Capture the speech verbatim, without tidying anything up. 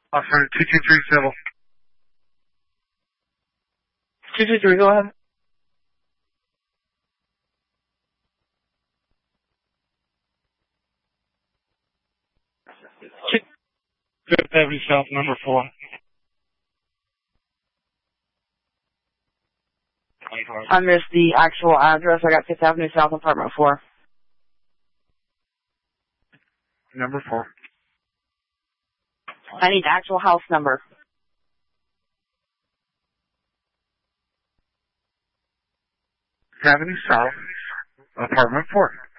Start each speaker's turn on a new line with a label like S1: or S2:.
S1: Officer two two three civil.
S2: two two three, go ahead.
S1: Fifth Avenue South, number four.
S2: I missed the actual address. I got Fifth Avenue South, apartment four.
S1: Number four.
S2: I need the actual house number.
S1: Fifth Avenue South, apartment four.